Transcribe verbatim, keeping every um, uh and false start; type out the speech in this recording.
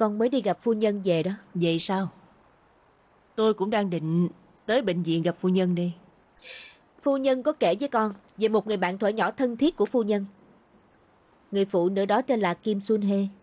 con mới đi gặp phu nhân về đó. Vậy sao? Tôi cũng đang định tới bệnh viện gặp phu nhân đi. Phu nhân có kể với con về một người bạn thuở nhỏ thân thiết của phu nhân. Người phụ nữ đó tên là Kim Sun Hê.